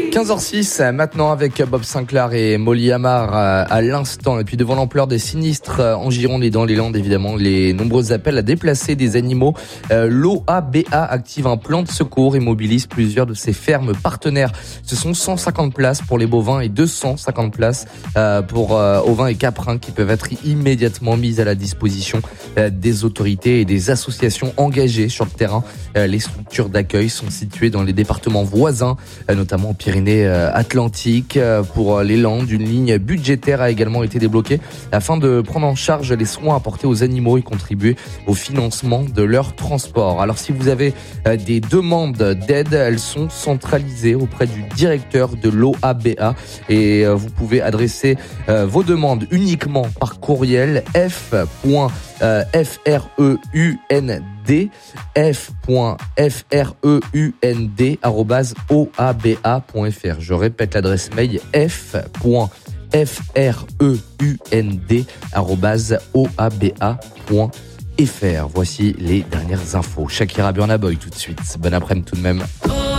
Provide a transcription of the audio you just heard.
15h06, maintenant avec Bob Sinclair et Molly Amar à l'instant. Et puis devant l'ampleur des sinistres en Gironde et dans les Landes, évidemment, les nombreux appels à déplacer des animaux, l'OABA active un plan de secours et mobilise plusieurs de ses fermes partenaires. Ce sont 150 places pour les bovins et 250 places pour ovins et caprins qui peuvent être immédiatement mises à la disposition des autorités et des associations engagées sur le terrain. Les structures d'accueil sont situées dans les départements voisins, notamment en Pyrénées-Atlantiques. Pour les Landes, une ligne budgétaire a également été débloquée afin de prendre en charge les soins apportés aux animaux et contribuer au financement de leur transport. Alors si vous avez des demandes d'aide, elles sont centralisées auprès du directeur de l'OABA et vous pouvez adresser vos demandes uniquement par courriel f.freund@oaba.fr. Je répète l'adresse mail f.freund@oaba.fr. Voici les dernières infos. Shakira Burna Boy tout de suite. Bon après-midi tout de même.